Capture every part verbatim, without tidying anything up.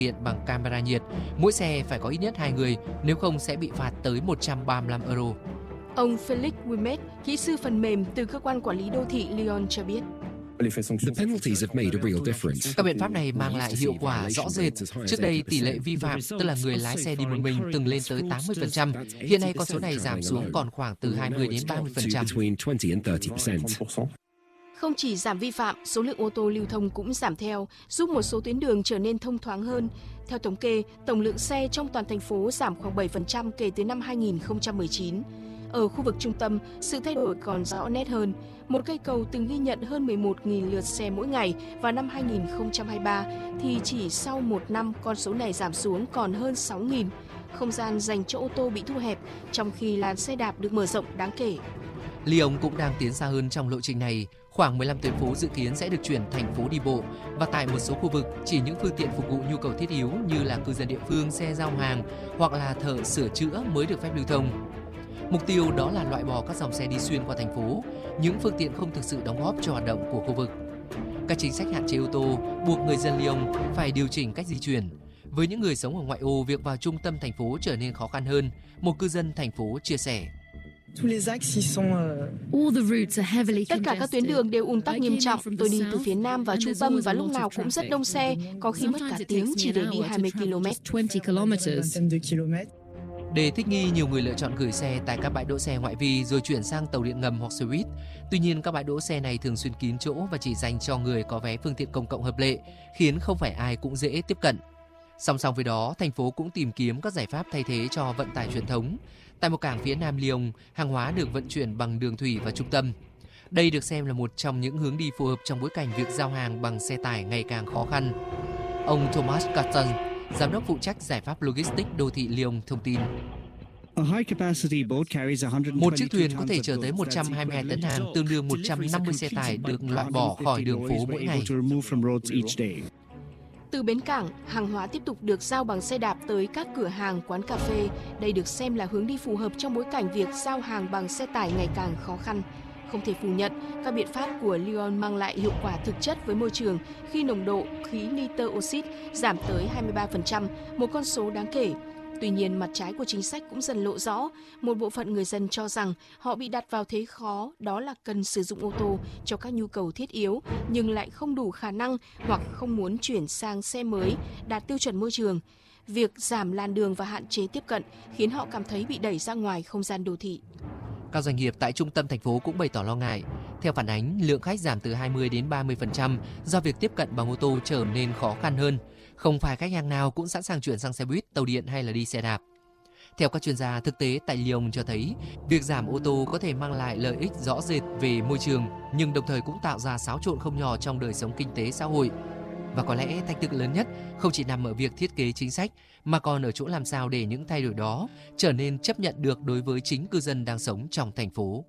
hiện bằng camera nhiệt. Mỗi xe phải có ít nhất hai người, nếu không sẽ bị phạt tới một trăm ba mươi lăm euro. Ông Felix Wimet, kỹ sư phần mềm từ cơ quan quản lý đô thị Lyon cho biết. Các biện pháp này mang lại hiệu quả rõ rệt. Trước đây, tỷ lệ vi phạm, tức là người lái xe đi một mình, từng lên tới tám mươi phần trăm. Hiện nay, con số này giảm xuống còn khoảng từ hai mươi đến ba mươi phần trăm. Không chỉ giảm vi phạm, số lượng ô tô lưu thông cũng giảm theo, giúp một số tuyến đường trở nên thông thoáng hơn. Theo thống kê, tổng lượng xe trong toàn thành phố giảm khoảng bảy phần trăm kể từ năm hai nghìn không trăm mười chín. Ở khu vực trung tâm, sự thay đổi còn rõ nét hơn. Một cây cầu từng ghi nhận hơn mười một nghìn lượt xe mỗi ngày vào năm hai nghìn không trăm hai mươi ba, thì chỉ sau một năm con số này giảm xuống còn hơn sáu nghìn. Không gian dành cho ô tô bị thu hẹp, trong khi làn xe đạp được mở rộng đáng kể. Lyon cũng đang tiến xa hơn trong lộ trình này. Khoảng mười lăm tuyến phố dự kiến sẽ được chuyển thành phố đi bộ, và tại một số khu vực chỉ những phương tiện phục vụ nhu cầu thiết yếu như là cư dân địa phương, xe giao hàng hoặc là thợ sửa chữa mới được phép lưu thông. Mục tiêu đó là loại bỏ các dòng xe đi xuyên qua thành phố, những phương tiện không thực sự đóng góp cho hoạt động của khu vực. Các chính sách hạn chế ô tô buộc người dân Lyon phải điều chỉnh cách di chuyển. Với những người sống ở ngoại ô, việc vào trung tâm thành phố trở nên khó khăn hơn, một cư dân thành phố chia sẻ. Tất cả các tuyến đường đều ùn tắc nghiêm trọng. Tôi đi từ phía nam vào trung tâm và lúc nào cũng rất đông xe, có khi mất cả tiếng chỉ để đi hai mươi ki lô mét. Để thích nghi, nhiều người lựa chọn gửi xe tại các bãi đỗ xe ngoại vi rồi chuyển sang tàu điện ngầm hoặc xe buýt. Tuy nhiên, các bãi đỗ xe này thường xuyên kín chỗ và chỉ dành cho người có vé phương tiện công cộng hợp lệ, khiến không phải ai cũng dễ tiếp cận. Song song với đó, thành phố cũng tìm kiếm các giải pháp thay thế cho vận tải truyền thống. Tại một cảng phía nam Lyon, hàng hóa được vận chuyển bằng đường thủy vào trung tâm. Đây được xem là một trong những hướng đi phù hợp trong bối cảnh việc giao hàng bằng xe tải ngày càng khó khăn. Ông Thomas Carton, giám đốc phụ trách giải pháp logistics đô thị Lyon thông tin. Một chiếc thuyền có thể chở tới một trăm hai mươi hai tấn hàng, tương đương một trăm năm mươi xe tải được loại bỏ khỏi đường phố mỗi ngày. Từ bến cảng, hàng hóa tiếp tục được giao bằng xe đạp tới các cửa hàng, quán cà phê. Đây được xem là hướng đi phù hợp trong bối cảnh việc giao hàng bằng xe tải ngày càng khó khăn. Không thể phủ nhận, các biện pháp của Lyon mang lại hiệu quả thực chất với môi trường khi nồng độ khí nitơ oxide giảm tới hai mươi ba phần trăm, một con số đáng kể. Tuy nhiên, mặt trái của chính sách cũng dần lộ rõ. Một bộ phận người dân cho rằng họ bị đặt vào thế khó, đó là cần sử dụng ô tô cho các nhu cầu thiết yếu, nhưng lại không đủ khả năng hoặc không muốn chuyển sang xe mới đạt tiêu chuẩn môi trường. Việc giảm làn đường và hạn chế tiếp cận khiến họ cảm thấy bị đẩy ra ngoài không gian đô thị. Các doanh nghiệp tại trung tâm thành phố cũng bày tỏ lo ngại. Theo phản ánh, lượng khách giảm từ hai mươi đến ba mươi phần trăm do việc tiếp cận bằng ô tô trở nên khó khăn hơn. Không phải khách hàng nào cũng sẵn sàng chuyển sang xe buýt, tàu điện hay là đi xe đạp. Theo các chuyên gia, thực tế tại Lyon cho thấy việc giảm ô tô có thể mang lại lợi ích rõ rệt về môi trường, nhưng đồng thời cũng tạo ra xáo trộn không nhỏ trong đời sống kinh tế xã hội. Và có lẽ thách thức lớn nhất không chỉ nằm ở việc thiết kế chính sách, mà còn ở chỗ làm sao để những thay đổi đó trở nên chấp nhận được đối với chính cư dân đang sống trong thành phố.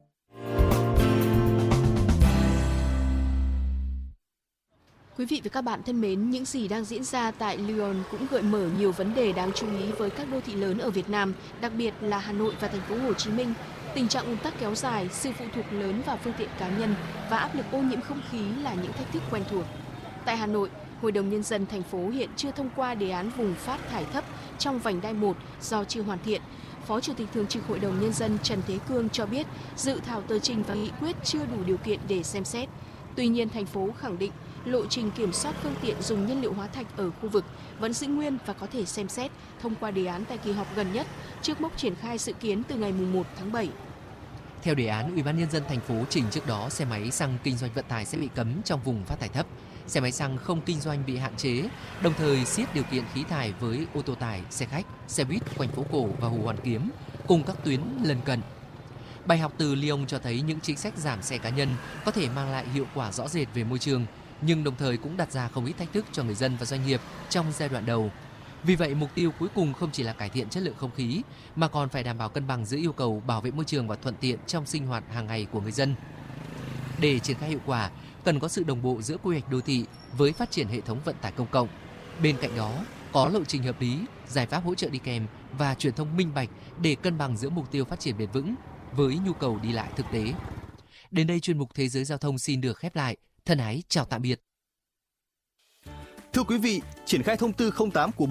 Quý vị và các bạn thân mến, những gì đang diễn ra tại Lyon cũng gợi mở nhiều vấn đề đáng chú ý với các đô thị lớn ở Việt Nam, đặc biệt là Hà Nội và thành phố Hồ Chí Minh. Tình trạng ùn tắc kéo dài, sự phụ thuộc lớn vào phương tiện cá nhân và áp lực ô nhiễm không khí là những thách thức quen thuộc. Tại Hà Nội, Hội đồng Nhân dân thành phố hiện chưa thông qua đề án vùng phát thải thấp trong vành đai một do chưa hoàn thiện. Phó Chủ tịch Thường trực Hội đồng Nhân dân Trần Thế Cương cho biết dự thảo tờ trình và nghị quyết chưa đủ điều kiện để xem xét. Tuy nhiên, thành phố khẳng định lộ trình kiểm soát phương tiện dùng nhiên liệu hóa thạch ở khu vực vẫn giữ nguyên và có thể xem xét thông qua đề án tại kỳ họp gần nhất, trước mốc triển khai dự kiến từ ngày mùng một tháng bảy. Theo đề án, Ủy ban Nhân dân thành phố trình trước đó, xe máy xăng kinh doanh vận tải sẽ bị cấm trong vùng phát thải thấp. Xe máy xăng không kinh doanh bị hạn chế, đồng thời siết điều kiện khí thải với ô tô tải, xe khách, xe buýt quanh phố cổ và Hồ Hoàn Kiếm cùng các tuyến lân cận. Bài học từ Lyon cho thấy những chính sách giảm xe cá nhân có thể mang lại hiệu quả rõ rệt về môi trường, nhưng đồng thời cũng đặt ra không ít thách thức cho người dân và doanh nghiệp trong giai đoạn đầu. Vì vậy, mục tiêu cuối cùng không chỉ là cải thiện chất lượng không khí, mà còn phải đảm bảo cân bằng giữa yêu cầu bảo vệ môi trường và thuận tiện trong sinh hoạt hàng ngày của người dân. Để triển khai hiệu quả, cần có sự đồng bộ giữa quy hoạch đô thị với phát triển hệ thống vận tải công cộng. Bên cạnh đó, có lộ trình hợp lý, giải pháp hỗ trợ đi kèm và truyền thông minh bạch để cân bằng giữa mục tiêu phát triển bền vững với nhu cầu đi lại thực tế. Đến đây, chuyên mục Thế giới Giao thông xin được khép lại. Thân ái chào tạm biệt. Thưa quý vị, triển khai thông tư không tám của